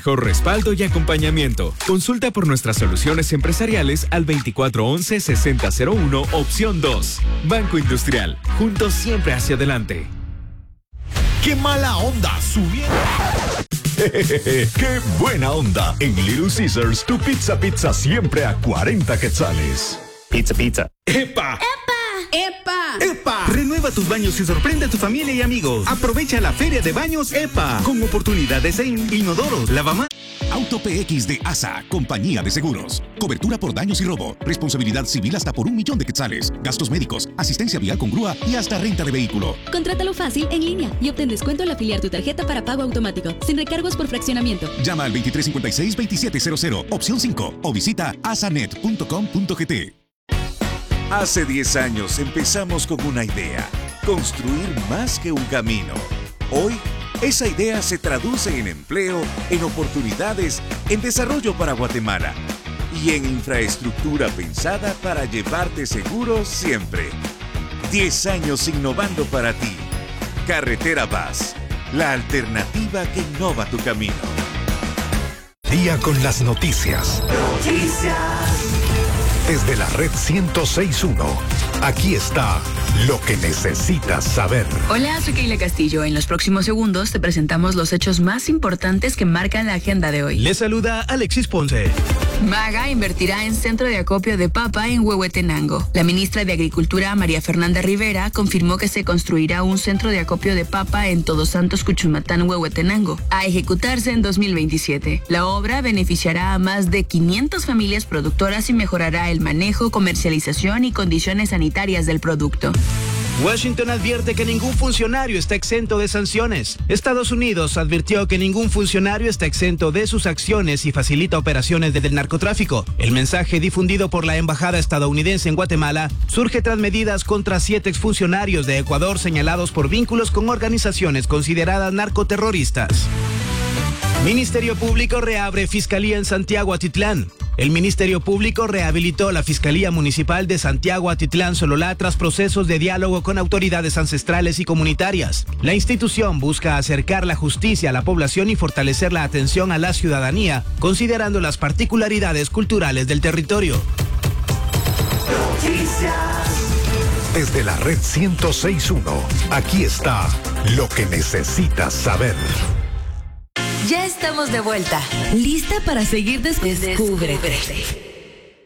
mejor respaldo y acompañamiento. Consulta por nuestras soluciones empresariales al 2411-6001, opción 2. Banco Industrial, juntos siempre hacia adelante. ¡Qué mala onda! ¡Subiendo! ¡Qué buena onda! En Little Caesars, tu pizza siempre a 40 quetzales. Pizza. ¡Epa! ¡Epa! Renueva tus baños y sorprende a tu familia y amigos. Aprovecha la Feria de Baños EPA con oportunidades en inodoros, lavamanos. Auto PX de ASA, compañía de seguros. Cobertura por daños y robo. Responsabilidad civil hasta por 1.000.000 de quetzales. Gastos médicos, asistencia vial con grúa y hasta renta de vehículo. Contrátalo fácil en línea y obtén descuento al afiliar tu tarjeta para pago automático, sin recargos por fraccionamiento. Llama al 2356-2700, opción 5 o visita asanet.com.gt. Hace 10 años empezamos con una idea, construir más que un camino. Hoy, esa idea se traduce en empleo, en oportunidades, en desarrollo para Guatemala y en infraestructura pensada para llevarte seguro siempre. 10 años innovando para ti. Carretera Paz, la alternativa que innova tu camino. Día con las noticias. Desde la red 106.1, aquí está lo que necesitas saber. Hola, soy Keila Castillo. En los próximos segundos te presentamos los hechos más importantes que marcan la agenda de hoy. Les saluda Alexis Ponce. MAGA invertirá en centro de acopio de papa en Huehuetenango. La ministra de Agricultura, María Fernanda Rivera, confirmó que se construirá un centro de acopio de papa en Todos Santos, Cuchumatán, Huehuetenango, a ejecutarse en 2027. La obra beneficiará a más de 500 familias productoras y mejorará el manejo, comercialización y condiciones sanitarias del producto. Washington advierte que ningún funcionario está exento de sanciones. Estados Unidos advirtió que ningún funcionario está exento de sus acciones y facilita operaciones del narcotráfico. El mensaje difundido por la embajada estadounidense en Guatemala surge tras medidas contra 7 exfuncionarios de Ecuador señalados por vínculos con organizaciones consideradas narcoterroristas. Ministerio Público reabre Fiscalía en Santiago Atitlán. El Ministerio Público rehabilitó la Fiscalía Municipal de Santiago Atitlán Sololá tras procesos de diálogo con autoridades ancestrales y comunitarias. La institución busca acercar la justicia a la población y fortalecer la atención a la ciudadanía, considerando las particularidades culturales del territorio. Desde la red 106.1, aquí está lo que necesitas saber. Ya estamos de vuelta. ¿Lista para seguir Descúbrete?